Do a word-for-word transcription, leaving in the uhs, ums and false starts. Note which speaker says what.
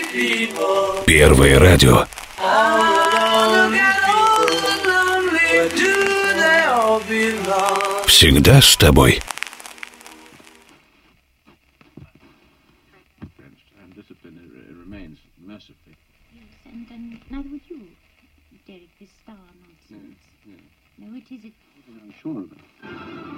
Speaker 1: Первое радио. Всегда с тобой.
Speaker 2: And um, neither would you, Derek, this star nonsense.
Speaker 3: Yes, yes.
Speaker 2: No, it is it.
Speaker 3: I'm sure of that.